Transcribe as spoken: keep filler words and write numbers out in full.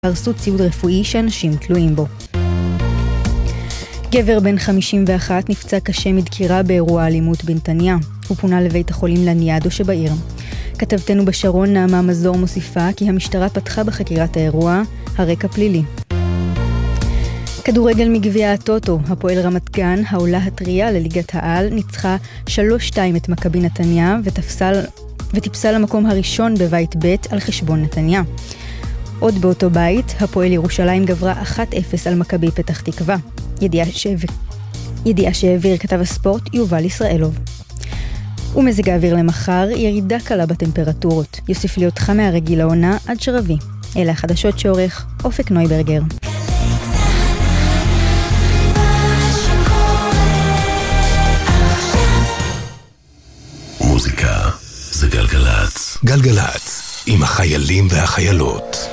הרסות ציוד רפואי שאנשים תלויים בו. גבר בן חמישים ואחת נפצע קשה מדקירה באירוע אלימות בנתניה. הוא פונה לבית החולים לניאדו שבעיר. כתבתנו בשרון נעמה מזור מוסיפה כי המשטרה פתחה בחקירת האירוע, הרקע פלילי. כדורגל מגביע הטוטו, הפועל רמת גן, העולה הטריה לליגת העל, ניצחה שלוש שתיים את מכבי נתניה ותפסה, וטיפסה למקום הראשון בבית ב' על חשבון נתניה. עוד באותו בית, הפועל ירושלים גברה אחת אפס על מכבי פתח תקווה. ידיעה שהעביר, ידיעה שהעביר כתב הספורט יובל ישראלוב. ומזג האוויר למחר, ירידה קלה בטמפרטורות. יוסיף להיות חם מהרגיל לעונה עד שרבי. אלה החדשות שעורך אופק נויברגר. מוזיקה זה גלגלץ. גלגלץ עם החיילים והחיילות.